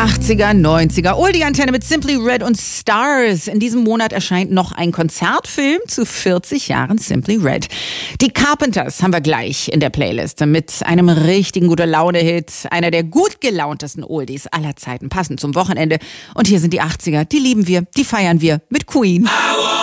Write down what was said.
80er, 90er, Oldie-Antenne mit Simply Red und Stars. In diesem Monat erscheint noch ein Konzertfilm zu 40 Jahren Simply Red. Die Carpenters haben wir gleich in der Playlist mit einem richtigen Gute-Laune-Hit. Einer der gut gelauntesten Oldies aller Zeiten, passend zum Wochenende. Und hier sind die 80er, die lieben wir, die feiern wir mit Queen.